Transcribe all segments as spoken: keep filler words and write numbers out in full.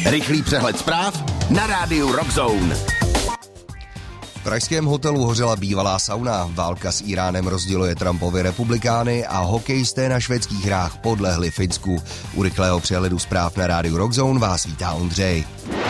Rychlý přehled zpráv na rádiu Rock Zone. V pražském hotelu hořela bývalá sauna, válka s Íránem rozděluje Trumpovy republikány a hokejisté na švédských hrách podlehli Finsku. U rychlého přehledu zpráv na rádiu Rock Zone vás vítá Ondřej.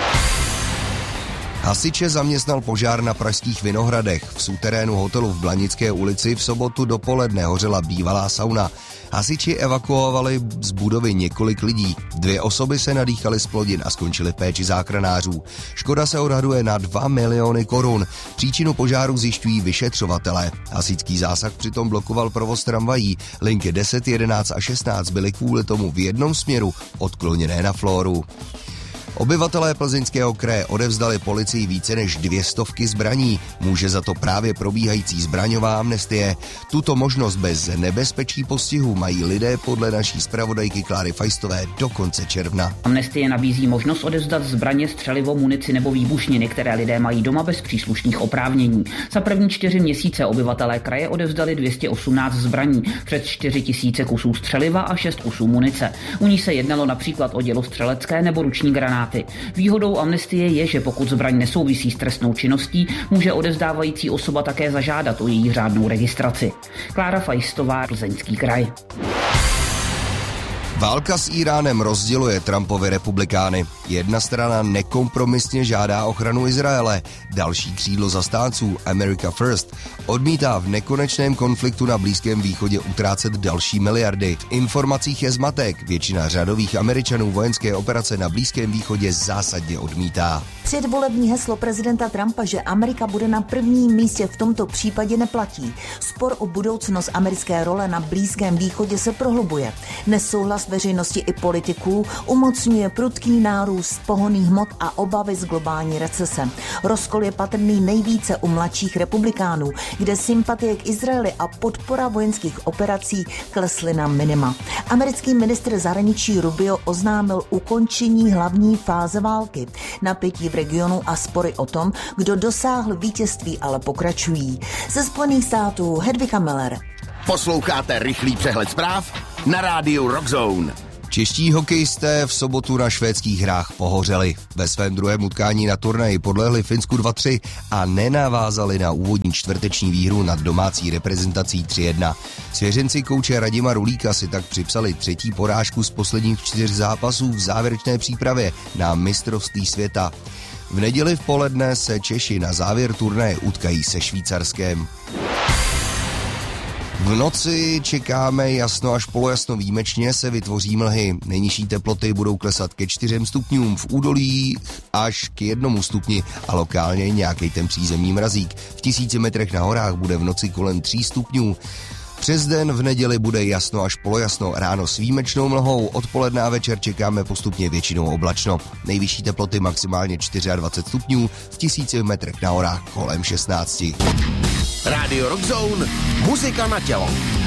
Hasiče zaměstnal požár na pražských Vinohradech. V suterénu hotelu v Blanické ulici v sobotu dopoledne hořela bývalá sauna. Hasiči evakuovali z budovy několik lidí. Dvě osoby se nadýchaly z plodin a skončily v péči záchranářů. Škoda se odhaduje na dva miliony korun. Příčinu požáru zjišťují vyšetřovatelé. Hasičský zásah přitom blokoval provoz tramvají. Linky deset, jedenáct a šestnáct byly kvůli tomu v jednom směru odkloněné na Floru. Obyvatelé Plzeňského kraje odevzdali policii více než dvě stovky zbraní. Může za to právě probíhající zbraňová amnestie. Tuto možnost bez nebezpečí postihu mají lidé podle naší zpravodajky Kláry Fajstové do konce června. Amnestie nabízí možnost odevzdat zbraně, střelivo, munici nebo výbušniny, které lidé mají doma bez příslušných oprávnění. Za první čtyři měsíce obyvatelé kraje odevzdali dvě stě osmnáct zbraní, přes čtyři tisíce kusů střeliva a šest kusů munice. U ní se jednalo například o dělostřelecké nebo ruční granáty. Výhodou amnestie je, že pokud zbraň nesouvisí s trestnou činností, může odevzdávající osoba také zažádat o její řádnou registraci. Klára Fajstová, Plzeňský kraj. Válka s Íránem rozděluje Trumpovy republikány. Jedna strana nekompromisně žádá ochranu Izraele. Další křídlo zastánců America First odmítá v nekonečném konfliktu na Blízkém východě utrácet další miliardy. V informacích je zmatek. Většina řadových Američanů vojenské operace na Blízkém východě zásadně odmítá. Předvolební heslo prezidenta Trumpa, že Amerika bude na prvním místě, v tomto případě neplatí. Spor o budoucnost americké role na Blízkém východě se prohlubuje. Nesouhlas veřejnosti i politiků umocňuje prudký nárůst pohonných hmot a obavy z globální recese. Rozkol je patrný nejvíce u mladších republikánů, kde sympatie k Izraeli a podpora vojenských operací klesly na minima. Americký ministr zahraničí Rubio oznámil ukončení hlavní fáze války. Napětí v regionu a spory o tom, kdo dosáhl vítězství, ale pokračují. Ze Spojených států Hedvika Miller. Posloucháte rychlý přehled zpráv na rádiu Rock Zone. Čeští hokejisté v sobotu na švédských hrách pohořeli. Ve svém druhém utkání na turnaji podlehli Finsku dva tři a nenavázali na úvodní čtvrteční výhru nad domácí reprezentací tři jedna. Svěřenci kouče Radima Rulíka si tak připsali třetí porážku z posledních čtyř zápasů v závěrečné přípravě na mistrovství světa. V neděli v poledne se Češi na závěr turnaje utkají se Švýcarskem. V noci čekáme jasno až polojasno, výjimečně se vytvoří mlhy. Nejnižší teploty budou klesat ke čtyřem stupňům, v údolí až k jednomu stupni a lokálně nějaký ten přízemní mrazík. V tisíci metrech na horách bude v noci kolem tří stupňů. Přes den v neděli bude jasno až polojasno, ráno s výjimečnou mlhou, odpoledne a večer čekáme postupně většinou oblačno. Nejvyšší teploty maximálně dvacet čtyři stupňů, v tisíci metrech na horách kolem šestnáct. Rádio Rock Zone, muzika na tělo.